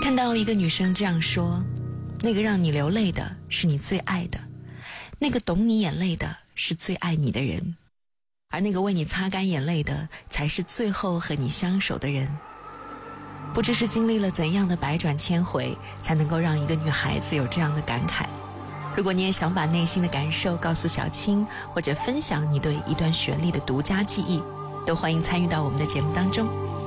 看到一个女生这样说，那个让你流泪的是你最爱的，那个懂你眼泪的是最爱你的人，而那个为你擦干眼泪的才是最后和你相守的人。不知是经历了怎样的百转千回，才能够让一个女孩子有这样的感慨。如果你也想把内心的感受告诉小青，或者分享你对一段旋律的独家记忆，都欢迎参与到我们的节目当中。